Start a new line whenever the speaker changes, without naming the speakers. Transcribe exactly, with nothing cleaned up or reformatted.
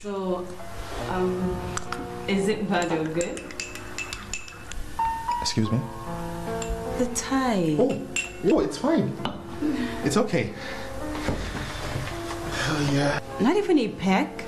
So, um, is it bad or good?
Excuse me?
The tie.
Oh, no, it's fine. It's okay. Oh, yeah.
Not even a peck?